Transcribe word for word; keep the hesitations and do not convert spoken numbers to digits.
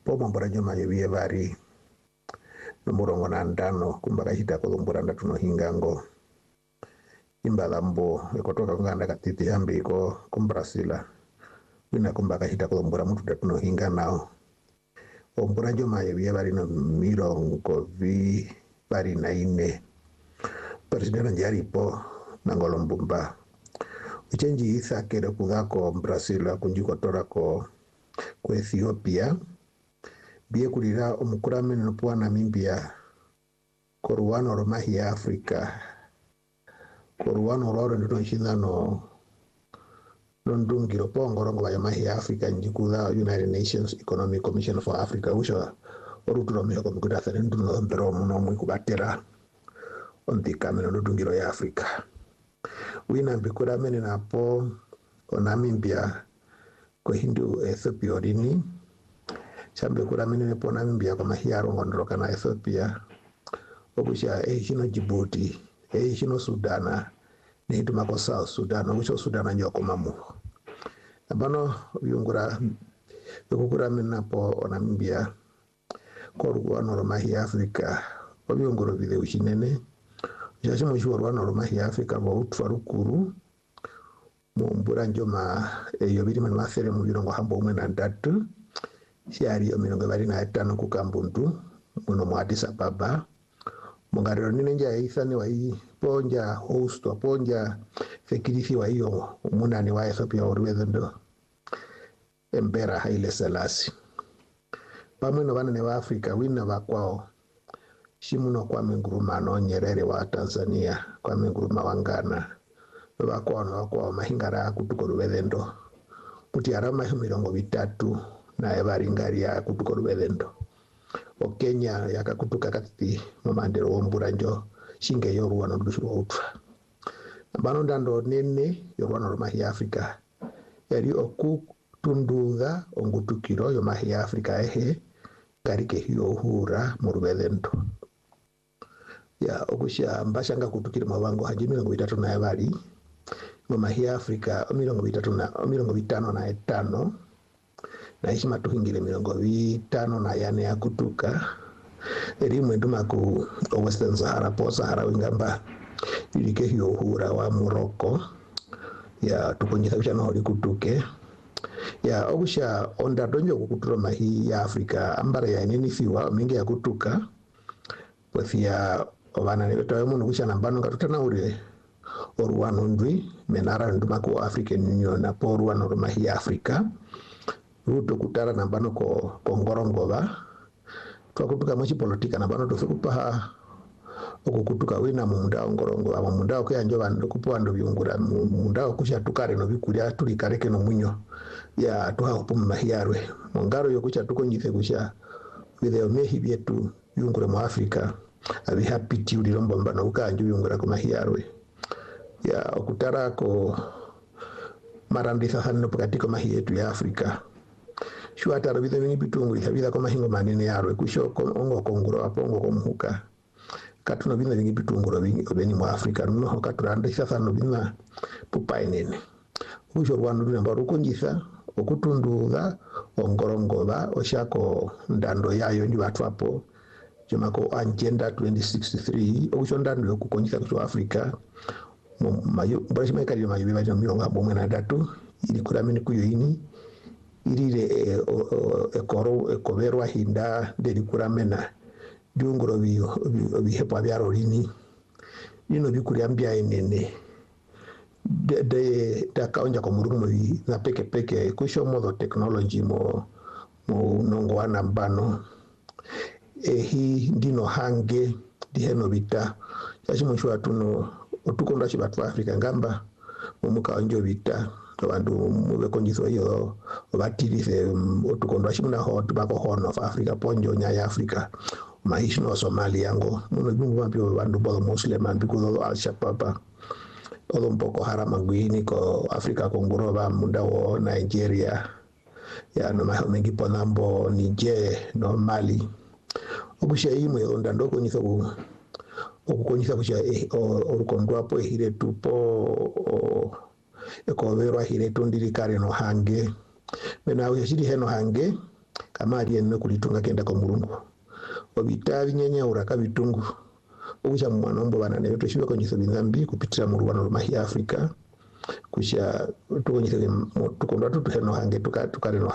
po mambura joma yebiye bari nomurongo na ndano kumbaka hita kulumbura ndatuno hingango imbalambo ekotoka nganda katiti hambi ko kumbrasila wina kumbaka hita kulumbura mutu ndatuno hinga nao ombura joma yebiye bari no mirongo vi bari na ine presidenta njaripo nangolombumba uchenji isa kere kugako Brazil kunjikotora ko ku Ethiopia bie kulira omukurame no pwa Namibia koruwano romahi ya Afrika koruwano roro ndo nshindano nondungiro pongorongo ba mahi ya Afrika njikuza United Nations Economic Commission for Africa usha oruturo meko mukudasa nduno mbero muno mwikubatera ontikame no ndungiro ya Afrika wina mbikura mene napo onamibia ko hindu Ethiopia orini chambe kura mene po Namibia kwa mahiaro ngondroka na Ethiopia obusha e hino Djibouti e hino Sudana ne hindu mako South Sudan obusha Sudana njoko mamu abano yungura yukura mene napo onamibia ko ruwano romahi Afrika obyongoro bide ushinene jaje mujuru wana romahi Afrika bo utfarukuru mumbura njoma eyo biri manu afere mu birongo hambo umwe na ndatu siari yo mirongo bari na etano ku Kambundu muno mu Addis Ababa mungariro nine nja isane wa hii ponja host wa ponja fekirifi wa hiyo munani wa Ethiopia orwezendo Embera Haile Selassie pamwe no bana ne wa Afrika wina bakwao shimuno kwa Nkrumah no Nyerere wa Tanzania kwa Nkrumah wa Ghana bakwao no bakwao mahingara kutukoro wedendo kuti arama mirongo bitatu na ebari ngari ya kutukoro wedendo o Kenya yakakutuka kati mamandero ombura njo shinge yoruwa no dushuro utwa bano ndando nene yoruwa no mahi Afrika yari okutunduga ongutukiro yo mahi Afrika ehe garike hiyo hura mu rubedendo ya okusha mbashanga kutukira mabango haji mirongo bitatu na ebari mu mahi Afrika mirongo bitatu na mirongo bitano na etano na hishima tuhingile mirongo bitano na yane ya kutuka rimwe nduma ku Western Sahara po Sahara wingamba ilike hiyo hura wa Morocco ya tukonjisa kusha na hori kutuke ya okusha onda donjo kukutura mahi ya Afrika ambara ya nini fiwa mingi ya kutuka pwethia obana nebetowe munu kusha nambano katutana ure oruwano ndwi menara nduma ku African Union na po oruwano mahi ya Afrika ruto kutara nambano ko kongorongoba twakutuka mwachi politika nambano tofikupaha okukutuka wina munda ongorongo aba munda okyanjo bando kupwando byungura munda okusha tukare no bikulya tuli kareke no munyo ya tuha opuma mahiyarwe mongaro yokucha tukonjithe kusha video mehi byetu yungure mu Afrika abi happy tiuli lomba mbana ukanjo yungura ku mahiyarwe ya okutara ko marandisa hanno pakati ko mahi yetu ya Afrika shwa taro bidhe bingi bitunguri habida ko mahingo manene yarwe kusho ko ongo konguro apongo ko muhuka katuno bina bingi bitunguro bingi obeni mu Afrika no katuranda sasa no bina pupainene kusho rwanda bina baru konjisa okutunduga ongorongoba oshako ndando yayo ndi watu hapo jomako agenda twenty sixty-three okusho ndando yokukonjisa ku Afrika mu mayo mbashi maikali mayo bibaje mirongo abo mwe na datu ili kuramini kuyo ini irire e, e koro e koverwa hinda deli kuramena diungoro biyo bihepa byaro rini nino bikuryambya enene de de takaonja ko murumo bi na peke peke kusho modo technology mo mo nongwana mbano ehi ndino hange diheno bita yashimo shwa tuno otukonda chibatu Afrika ngamba mumuka onjo bita abantu mube konjiso yo batirize otukonda chimuna ho tubako horn of Africa ponjo nya ya Afrika maisha no Somalia ngo muno bimwe mapyo bandu bo muslim ambikuzo al-Shabaab odo Boko Haram ngwini ko Afrika konguroba munda wo Nigeria ya no maho mengi ponambo Niger no Mali obusha imwe onda ndoko nyiso ku okukonyisa kusha orukondwa po hire tupo eko verwa hire tundiri kare no hange mena ushiri heno hange kamari yenna kulitunga kenda kwa mulungu obitavi nyenya uraka bitungu ukusha mwanombo bana ne tushiwe kwenye sabingambi kupitira mu rwanda rwa Afrika kusha tukonyese tukondwa tutuheno hange tuka tukareno